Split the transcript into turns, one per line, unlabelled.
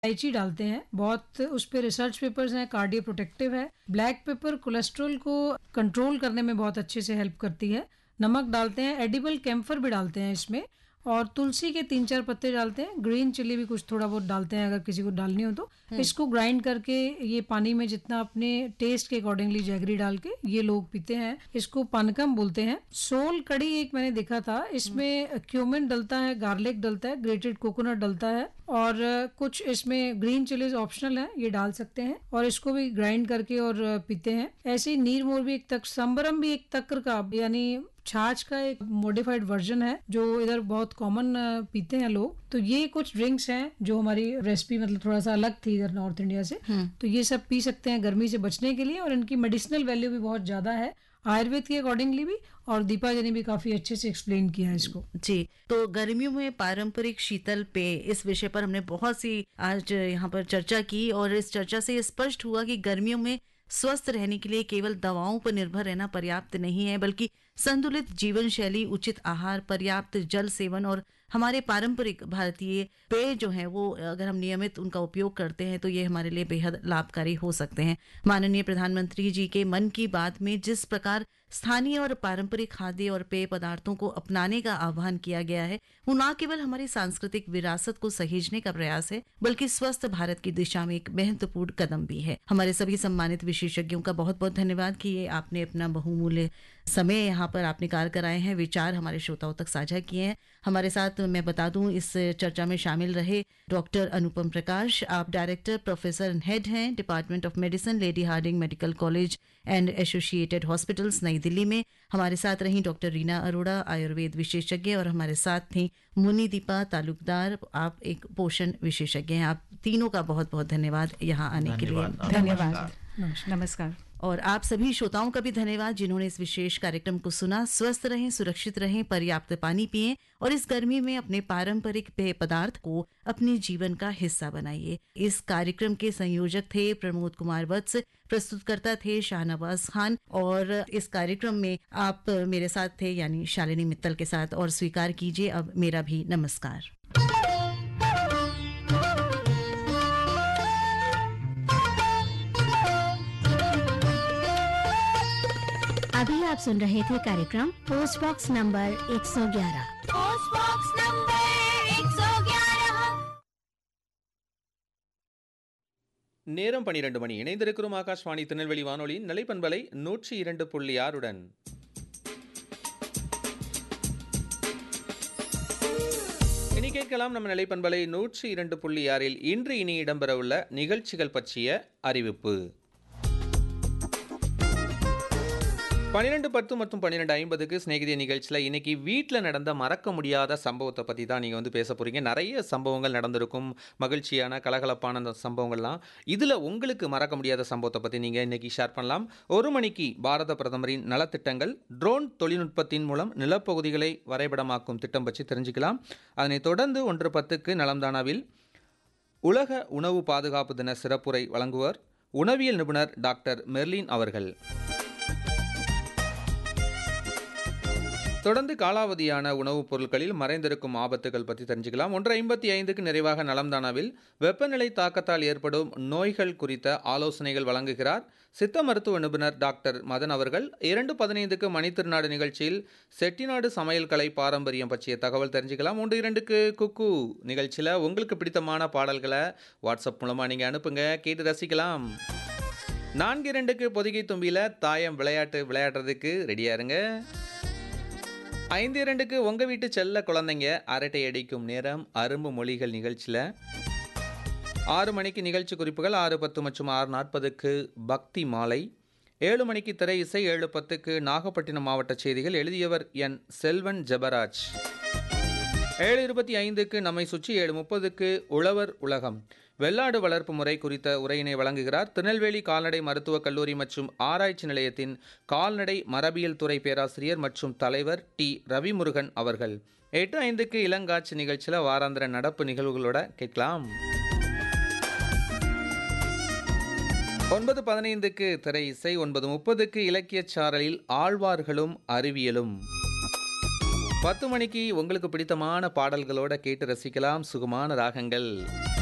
इलायची डालते हैं, बहुत उस पे रिसर्च पेपर्स हैं, कार्डियो प्रोटेक्टिव है। ब्लैक पेपर कोलेस्ट्रॉल को कंट्रोल करने में बहुत अच्छे से हेल्प करती है। नमक डालते हैं, एडिबल कैम्फर भी डालते हैं इसमें, और तुलसी के 3-4 पत्ते डालते हैं। ग्रीन चिली भी कुछ थोड़ा बहुत डालते हैं अगर किसी को डालनी हो तो। इसको ग्राइंड करके ये पानी में जितना अपने टेस्ट के अकॉर्डिंगली जैगरी डाल के ये लोग पीते हैं। इसको पानकम बोलते हैं। सोल कड़ी एक मैंने देखा था, इसमें क्यूमिन डलता है, गार्लिक डलता है, ग्रेटेड कोकोनट डलता है, और कुछ इसमें ग्रीन चिलीज ऑप्शनल है, ये डाल सकते हैं, और इसको भी ग्राइंड करके और पीते हैं। ऐसे ही नीर मोर भी एक तक, संबरम भी एक तक्र का यानी छाछ का एक मॉडिफाइड वर्जन है जो इधर बहुत कॉमन पीते हैं लोग। तो ये कुछ ड्रिंक्स हैं जो हमारी रेसिपी मतलब थोड़ा सा अलग थी इधर नॉर्थ इंडिया से। तो ये सब पी सकते हैं गर्मी से बचने के लिए, और इनकी मेडिसिनल वैल्यू भी बहुत ज्यादा है आयुर्वेद के अकॉर्डिंगली भी, और दीपा जी ने भी काफी अच्छे से एक्सप्लेन किया है इसको।
जी, तो गर्मियों में पारंपरिक शीतल पेय, इस विषय पर हमने बहुत सी आज यहाँ पर चर्चा की, और इस चर्चा से ये स्पष्ट हुआ कि गर्मियों में स्वस्थ रहने के लिए केवल दवाओं पर निर्भर रहना पर्याप्त नहीं है, बल्कि संतुलित जीवन शैली, उचित आहार, पर्याप्त जल सेवन और हमारे पारंपरिक भारतीय पेय जो हैं वो अगर हम नियमित उनका उपयोग करते हैं तो ये हमारे लिए बेहद लाभकारी हो सकते हैं। माननीय प्रधानमंत्री जी के मन की बात में जिस प्रकार स्थानीय और पारंपरिक खाद्य और पेय पदार्थों को अपनाने का आह्वान किया गया है, वो न केवल हमारी सांस्कृतिक विरासत को सहेजने का प्रयास है, बल्कि स्वस्थ भारत की दिशा में एक महत्वपूर्ण कदम भी है। हमारे सभी सम्मानित विशेषज्ञों का बहुत बहुत धन्यवाद कि ये आपने अपना बहुमूल्य समय यहाँ पर आपने कार्य कराए हैं, विचार हमारे श्रोताओं तक साझा किए हैं। हमारे साथ मैं बता दूं इस चर्चा में शामिल रहे डॉक्टर अनुपम प्रकाश, आप डायरेक्टर प्रोफेसर हेड हैं department of medicine, lady Hardinge medical college and associated hospitals, नई दिल्ली में। हमारे साथ रही डॉक्टर रीना अरोड़ा, आयुर्वेद विशेषज्ञ, और हमारे साथ थी मुनि दीपा तालुकदार, आप एक पोषण विशेषज्ञ हैं। आप तीनों का बहुत बहुत धन्यवाद यहाँ आने के लिए।
धन्यवाद,
नमस्कार। और आप सभी श्रोताओं का भी धन्यवाद जिन्होंने इस विशेष कार्यक्रम को सुना। स्वस्थ रहें, सुरक्षित रहें, पर्याप्त पानी पिएं, और इस गर्मी में अपने पारंपरिक पेय पदार्थ को अपने जीवन का हिस्सा बनाइए। इस कार्यक्रम के संयोजक थे प्रमोद कुमार वत्स, प्रस्तुतकर्ता थे शाहनवाज खान, और इस कार्यक्रम में आप मेरे साथ थे यानी शालिनी मित्तल के साथ। और स्वीकार कीजिए अब मेरा भी नमस्कार।
अभी आप सुन रहे थे कार्यक्रम post box number 111। Post box number 111।
நேரம் 12 மணி. இணைந்திருக்கிறோம் ஆகாஷ்வாணி திருநெல்வேலி வானொலியின் நிலைப்பண்பலை 102.6. இனி கேட்கலாம் நம்ம நிலைப்பண்பலை 102.6 இன்று இனி இடம்பெறவுள்ள நிகழ்ச்சிகள் பற்றிய அறிவிப்பு. 12:10 மற்றும் 12:50 ஸ்நேகிதிய நிகழ்ச்சியில் இன்னைக்கு வீட்டில் நடந்த மறக்க முடியாத சம்பவத்தை பற்றி தான் நீங்கள் வந்து பேச போகிறீங்க. நிறைய சம்பவங்கள் நடந்திருக்கும், மகிழ்ச்சியான கலகலப்பான அந்த சம்பவங்கள்லாம். இதில் உங்களுக்கு மறக்க முடியாத சம்பவத்தை பற்றி நீங்கள் இன்னைக்கு ஷேர் பண்ணலாம். 1 மணிக்கு பாரத பிரதமரின் நலத்திட்டங்கள், ட்ரோன் தொழில்நுட்பத்தின் மூலம் நிலப்பகுதிகளை வரைபடமாக்கும் திட்டம் பற்றி தெரிஞ்சுக்கலாம். அதனைத் தொடர்ந்து 1:10 நலம்தானாவில் உலக உணவு பாதுகாப்பு தின சிறப்புரை வழங்குவர் உணவியல் நிபுணர் டாக்டர் மெர்லின் அவர்கள். தொடர்ந்து காலாவதியான உணவுப் பொருட்களில் மறைந்திருக்கும் ஆபத்துகள் பற்றி தெரிஞ்சுக்கலாம். 1:55 நிறைவாக நலம்தானாவில் வெப்பநிலை தாக்கத்தால் ஏற்படும் நோய்கள் குறித்த ஆலோசனைகள் வழங்குகிறார் சித்த மருத்துவ நிபுணர் டாக்டர் மதன் அவர்கள். 2:15 மணித்திருநாடு நிகழ்ச்சியில் செட்டிநாடு சமையல் கலை பாரம்பரியம் பற்றிய தகவல் தெரிஞ்சுக்கலாம். 1:02 குக்கு நிகழ்ச்சியில் உங்களுக்கு பிடித்தமான பாடல்களை வாட்ஸ்அப் மூலமாக நீங்கள் அனுப்புங்க, கேட்டு ரசிக்கலாம். 4:02 பொதிகை தும்பியில் தாயம் விளையாடுறதுக்கு ரெடியாக இருங்க. 5:02 உங்கள் வீட்டு செல்ல குழந்தைங்க அரட்டை அடிக்கும் நேரம் அரும்பு மொழிகள் நிகழ்ச்சியில். 6 மணிக்கு நிகழ்ச்சி குறிப்புகள், 6:10 மற்றும் 6:40 பக்தி மாலை. 7 மணிக்கு திரை இசை, 7:10 நாகப்பட்டினம் மாவட்ட செய்திகள், எழுதியவர் என் செல்வன் ஜெபராஜ். 7:25 நம்மை சுற்றி. 7:30 உழவர் உலகம், வெள்ளாடு வளர்ப்பு முறை குறித்த உரையினை வழங்குகிறார் திருநெல்வேலி கால்நடை மருத்துவக் கல்லூரி மற்றும் ஆராய்ச்சி நிலையத்தின் கால்நடை மரபியல் துறை பேராசிரியர் மற்றும் தலைவர் டி ரவிமுருகன் அவர்கள். 8:05 இளங்காட்சி நிகழ்ச்சியில் வாராந்திர நடப்பு நிகழ்வுகளோட கேட்கலாம். 9:15 திரை இசை. 9:30 இலக்கியச் சாரலில் ஆழ்வார்களும் அறிவியலும். 10 மணிக்கு உங்களுக்கு பிடித்தமான பாடல்களோட கேட்டு ரசிக்கலாம் சுகமான ராகங்கள்.